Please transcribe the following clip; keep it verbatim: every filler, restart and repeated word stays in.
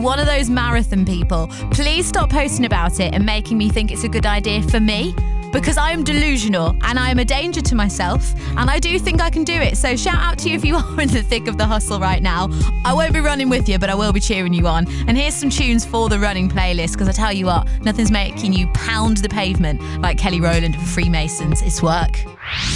one of those marathon people, please stop posting about it and making me think it's a good idea for me, because I am delusional and I am a danger to myself, and I do think I can do it. So shout out to you if you are in the thick of the hustle right now. I won't be running with you, but I will be cheering you on. And here's some tunes for the running playlist, because I tell you what, nothing's making you pound the pavement like Kelly Rowland for Freemasons. It's work.